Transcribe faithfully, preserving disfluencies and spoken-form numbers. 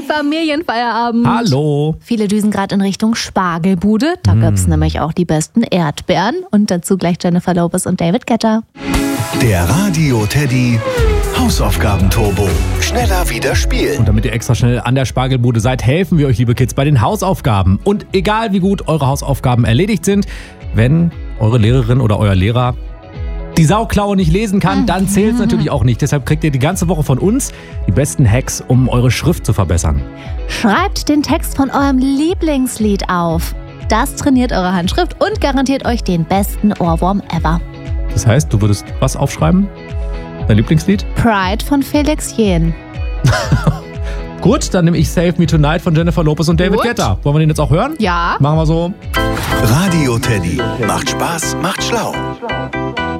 Familienfeierabend. Hallo. Viele düsen gerade in Richtung Spargelbude. Da mm. gibt's nämlich auch die besten Erdbeeren. Und dazu gleich Jennifer Lopez und David Guetta. Der Radio Teddy Hausaufgaben-Turbo. Schneller wieder spielen. Und damit ihr extra schnell an der Spargelbude seid, helfen wir euch, liebe Kids, bei den Hausaufgaben. Und egal wie gut eure Hausaufgaben erledigt sind, wenn eure Lehrerin oder euer Lehrer die Sauklaue nicht lesen kann, dann zählt es natürlich auch nicht. Deshalb kriegt ihr die ganze Woche von uns die besten Hacks, um eure Schrift zu verbessern. Schreibt den Text von eurem Lieblingslied auf. Das trainiert eure Handschrift und garantiert euch den besten Ohrwurm ever. Das heißt, du würdest was aufschreiben? Dein Lieblingslied? Pride von Felix Jähn. Gut, dann nehme ich Save Me Tonight von Jennifer Lopez und David Gut. Guetta. Wollen wir den jetzt auch hören? Ja. Machen wir so. Radio Teddy. Macht Spaß, macht schlau.